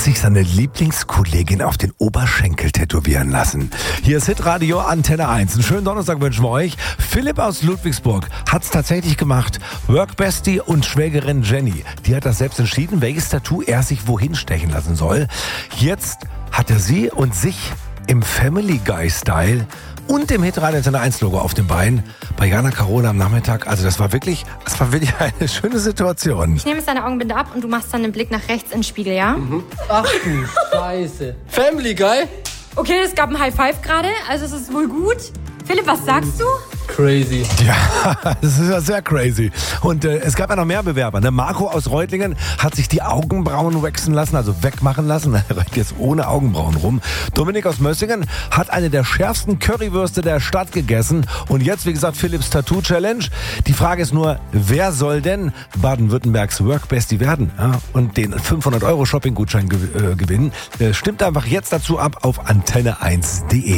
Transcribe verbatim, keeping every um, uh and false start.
sich seine Lieblingskollegin auf den Oberschenkel tätowieren lassen. Hier ist Hitradio Antenne eins. Einen schönen Donnerstag wünschen wir euch. Philipp aus Ludwigsburg hat's tatsächlich gemacht. Workbestie und Schwägerin Jenny, die hat das selbst entschieden, welches Tattoo er sich wohin stechen lassen soll. Jetzt hat er sie und sich im Family Guy Style und dem Hitradio Antenne eins Logo auf dem Bein bei Jana Carola am Nachmittag. Also das war wirklich, das war wirklich eine schöne Situation. Ich nehme jetzt deine Augenbinde ab und du machst dann den Blick nach rechts in den Spiegel, ja? Mhm. Ach du Scheiße. Family Guy? Okay, es gab ein High Five gerade, also es ist wohl gut. Philipp, was sagst du? Crazy. Ja, das ist ja sehr crazy. Und äh, es gab ja noch mehr Bewerber. Ne? Marco aus Reutlingen hat sich die Augenbrauen waxen lassen, also wegmachen lassen. Er rennt jetzt ohne Augenbrauen rum. Dominik aus Mössingen hat eine der schärfsten Currywürste der Stadt gegessen. Und jetzt, wie gesagt, Philipps Tattoo Challenge. Die Frage ist nur, wer soll denn Baden-Württembergs Workbestie werden? Ja? Und den fünfhundert Euro Shopping-Gutschein ge- äh, gewinnen? Äh, stimmt einfach jetzt dazu ab auf antenne eins punkt de.